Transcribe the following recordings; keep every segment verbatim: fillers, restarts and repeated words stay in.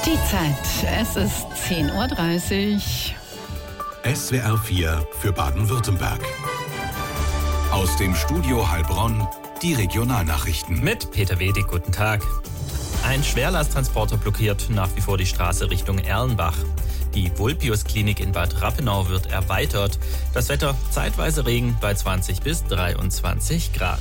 Die Zeit, es ist zehn Uhr dreißig. S W R vier für Baden-Württemberg. Aus dem Studio Heilbronn die Regionalnachrichten. Mit Peter Wedig, guten Tag. Ein Schwerlasttransporter blockiert nach wie vor die Straße Richtung Erlenbach. Die Vulpius-Klinik in Bad Rappenau wird erweitert. Das Wetter zeitweise Regen bei zwanzig bis dreiundzwanzig Grad.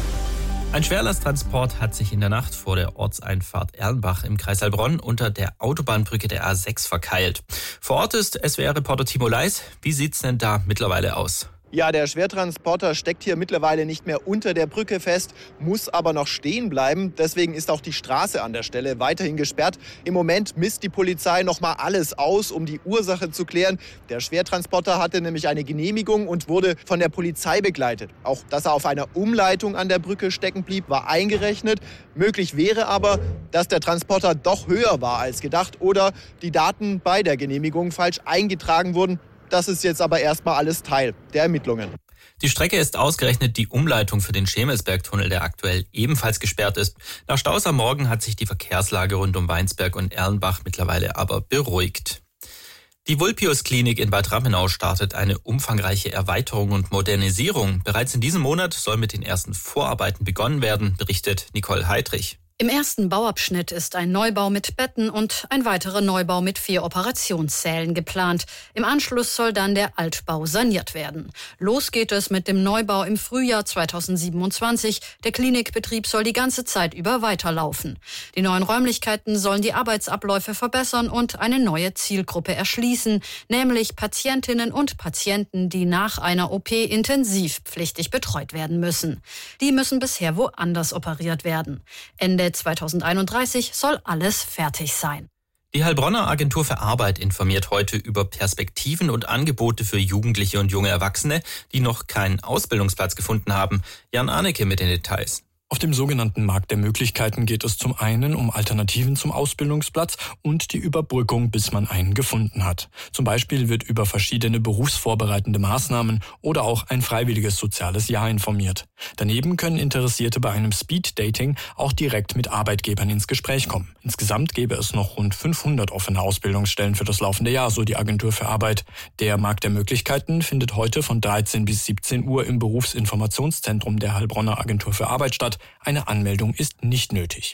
Ein Schwerlasttransport hat sich in der Nacht vor der Ortseinfahrt Erlenbach im Kreis Heilbronn unter der Autobahnbrücke der A sechs verkeilt. Vor Ort ist S W R-Reporter Timo Leis. Wie sieht's denn da mittlerweile aus? Ja, der Schwertransporter steckt hier mittlerweile nicht mehr unter der Brücke fest, muss aber noch stehen bleiben. Deswegen ist auch die Straße an der Stelle weiterhin gesperrt. Im Moment misst die Polizei noch mal alles aus, um die Ursache zu klären. Der Schwertransporter hatte nämlich eine Genehmigung und wurde von der Polizei begleitet. Auch, dass er auf einer Umleitung an der Brücke stecken blieb, war eingerechnet. Möglich wäre aber, dass der Transporter doch höher war als gedacht oder die Daten bei der Genehmigung falsch eingetragen wurden. Das ist jetzt aber erstmal alles Teil der Ermittlungen. Die Strecke ist ausgerechnet die Umleitung für den Schemelsbergtunnel, der aktuell ebenfalls gesperrt ist. Nach Staus am Morgen hat sich die Verkehrslage rund um Weinsberg und Erlenbach mittlerweile aber beruhigt. Die Vulpius-Klinik in Bad Rappenau startet eine umfangreiche Erweiterung und Modernisierung. Bereits in diesem Monat soll mit den ersten Vorarbeiten begonnen werden, berichtet Nicole Heidrich. Im ersten Bauabschnitt ist ein Neubau mit Betten und ein weiterer Neubau mit vier Operationssälen geplant. Im Anschluss soll dann der Altbau saniert werden. Los geht es mit dem Neubau im Frühjahr zweitausendsiebenundzwanzig. Der Klinikbetrieb soll die ganze Zeit über weiterlaufen. Die neuen Räumlichkeiten sollen die Arbeitsabläufe verbessern und eine neue Zielgruppe erschließen, nämlich Patientinnen und Patienten, die nach einer O P intensivpflichtig betreut werden müssen. Die müssen bisher woanders operiert werden. Ende zweitausendeinunddreißig soll alles fertig sein. Die Heilbronner Agentur für Arbeit informiert heute über Perspektiven und Angebote für Jugendliche und junge Erwachsene, die noch keinen Ausbildungsplatz gefunden haben. Jan Arnecke mit den Details. Auf dem sogenannten Markt der Möglichkeiten geht es zum einen um Alternativen zum Ausbildungsplatz und die Überbrückung, bis man einen gefunden hat. Zum Beispiel wird über verschiedene berufsvorbereitende Maßnahmen oder auch ein freiwilliges soziales Jahr informiert. Daneben können Interessierte bei einem Speed-Dating auch direkt mit Arbeitgebern ins Gespräch kommen. Insgesamt gäbe es noch rund fünfhundert offene Ausbildungsstellen für das laufende Jahr, so die Agentur für Arbeit. Der Markt der Möglichkeiten findet heute von dreizehn bis siebzehn Uhr im Berufsinformationszentrum der Heilbronner Agentur für Arbeit statt. Eine Anmeldung ist nicht nötig.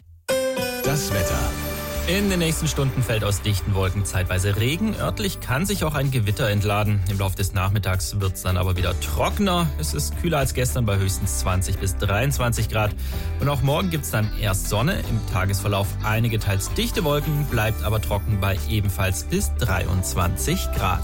Das Wetter. In den nächsten Stunden fällt aus dichten Wolken zeitweise Regen. Örtlich kann sich auch ein Gewitter entladen. Im Laufe des Nachmittags wird es dann aber wieder trockener. Es ist kühler als gestern bei höchstens zwanzig bis dreiundzwanzig Grad. Und auch morgen gibt es dann erst Sonne. Im Tagesverlauf einige teils dichte Wolken, bleibt aber trocken bei ebenfalls bis dreiundzwanzig Grad.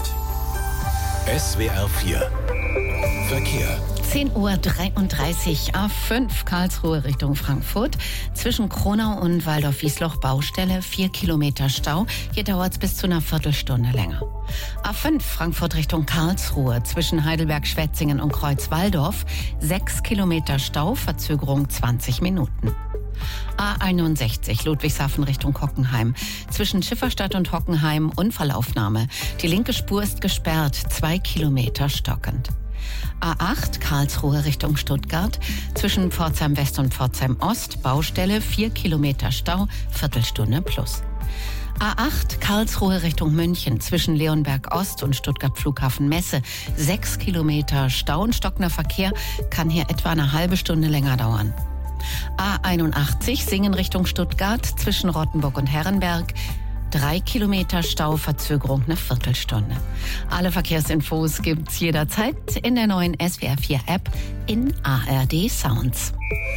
S W R vier Verkehr. zehn Uhr dreiunddreißig, A fünf Karlsruhe Richtung Frankfurt. Zwischen Kronau und Waldorf-Wiesloch Baustelle, vier Kilometer Stau. Hier dauert es bis zu einer Viertelstunde länger. A fünf Frankfurt Richtung Karlsruhe. Zwischen Heidelberg-Schwetzingen und Kreuz-Walldorf, sechs Kilometer Stau, Verzögerung zwanzig Minuten. A einundsechzig Ludwigshafen Richtung Hockenheim. Zwischen Schifferstadt und Hockenheim Unfallaufnahme. Die linke Spur ist gesperrt, zwei Kilometer stockend. A acht Karlsruhe Richtung Stuttgart. Zwischen Pforzheim West und Pforzheim Ost Baustelle, vier Kilometer Stau, Viertelstunde plus. A acht Karlsruhe Richtung München. Zwischen Leonberg Ost und Stuttgart Flughafen Messe, sechs Kilometer Stau und stockender Verkehr, kann hier etwa eine halbe Stunde länger dauern. A einundachtzig Singen Richtung Stuttgart. Zwischen Rottenburg und Herrenberg, Drei Kilometer Stau, Verzögerung eine Viertelstunde. Alle Verkehrsinfos gibt's jederzeit in der neuen S W R vier App in A R D Sounds.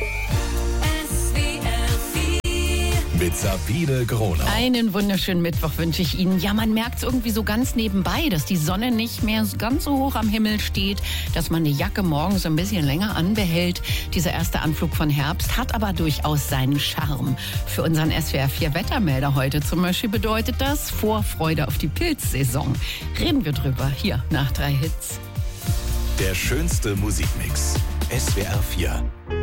Mit Sabine Gronau. Einen wunderschönen Mittwoch wünsche ich Ihnen. Ja, man merkt es irgendwie so ganz nebenbei, dass die Sonne nicht mehr ganz so hoch am Himmel steht, dass man die Jacke morgens ein bisschen länger anbehält. Dieser erste Anflug von Herbst hat aber durchaus seinen Charme. Für unseren S W R vier Wettermelder heute zum Beispiel bedeutet das Vorfreude auf die Pilzsaison. Reden wir drüber hier nach drei Hits. Der schönste Musikmix. S W R vier.